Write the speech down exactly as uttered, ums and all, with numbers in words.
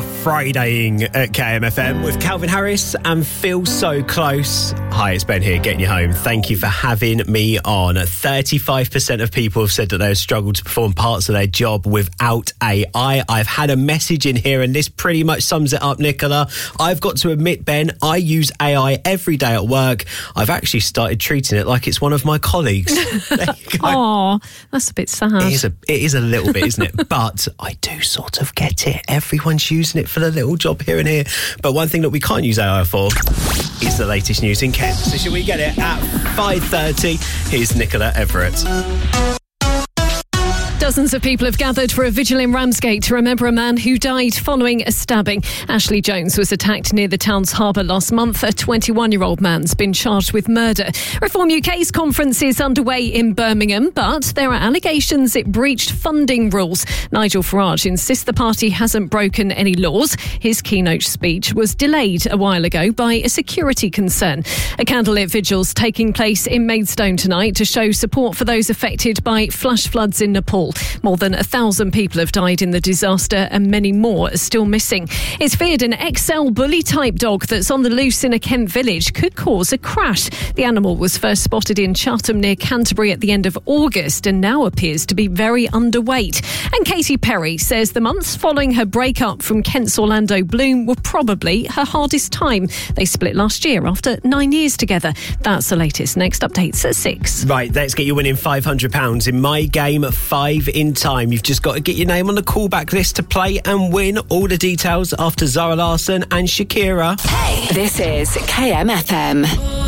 Fridaying at K M F M with Calvin Harris and Feel So Close. Hi, it's Ben here, getting you home. Thank you for having me on. thirty-five percent of people have said that they have struggled to perform parts of their job without A I. I've had a message in here and this pretty much sums it up, Nicola. I've got to admit, Ben, I use A I every day at work. I've actually started treating it like it's one of my colleagues. Oh, that's a bit sad. It is a, it is a little bit, isn't it? But I do sort of get it. Everyone's using it for the little job here and here. But one thing that we can't use A I for is the latest news in Kent. So shall we get it at five thirty? Here's Nicola Everett. Dozens of people have gathered for a vigil in Ramsgate to remember a man who died following a stabbing. Ashley Jones was attacked near the town's harbour last month. A twenty-one-year-old man's been charged with murder. Reform U K's conference is underway in Birmingham, but there are allegations it breached funding rules. Nigel Farage insists the party hasn't broken any laws. His keynote speech was delayed a while ago by a security concern. A candlelit vigil's taking place in Maidstone tonight to show support for those affected by flash floods in Nepal. More than a thousand people have died in the disaster and many more are still missing. It's feared an X L bully-type dog that's on the loose in a Kent village could cause a crash. The animal was first spotted in Chatham near Canterbury at the end of August and now appears to be very underweight. And Katy Perry says the months following her breakup from Kent's Orlando Bloom were probably her hardest time. They split last year after nine years together. That's the latest. Next updates at six. Right, let's get you winning five hundred pounds in my game at five in time. You've just got to get your name on the callback list to play and win. All the details after Zara Larsson and Shakira. Hey, this is K M F M.